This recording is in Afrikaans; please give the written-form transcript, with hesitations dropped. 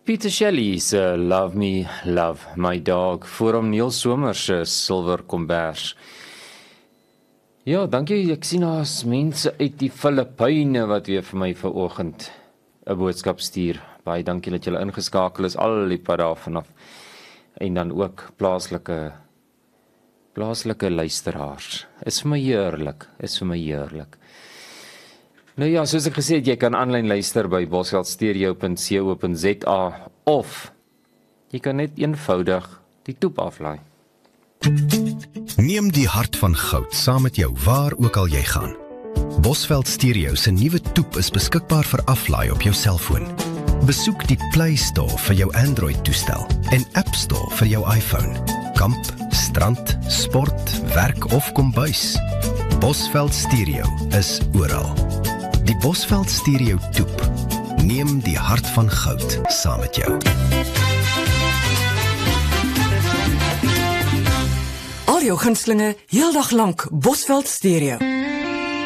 Peter Shelley se Love Me, Love My Dog, voor hom Neil Somers se Silver Kombers. Ja, dankie, ek sien daar's mense uit die Filippyne wat weer vir my vanoggend 'n boodskap stuur. Baie dankie dat julle ingeskakel is, al die pad daar vanaf. En dan ook plaaslike luisteraars. Is vir my heerlik. Nou ja, soos ek gesê het, jy kan aanlyn luister by bosveldstereo.co.za of jy kan net eenvoudig die toep aflaai. Neem die hart van goud saam met jou waar ook al jy gaan. Bosveld Stereo se nuwe toep is beskikbaar vir aflaai op jou selfoon. Besoek die Play Store vir jou Android-toestel en App Store vir jou iPhone. Kamp, strand, sport, werk of kombuis. Bosveld Stereo is oral. Die Bosveld Stereo toep. Neem die hart van goud saam met jou. Al jou gunstelinge, heeldag lank Bosveld Stereo.